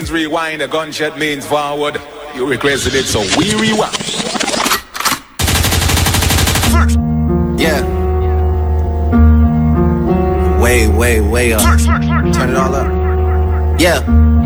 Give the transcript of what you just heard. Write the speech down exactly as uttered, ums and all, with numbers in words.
means rewind, a gunshot means forward. You requested it, so we rewind. Yeah. Way, way, way up. Turn it all up. Yeah.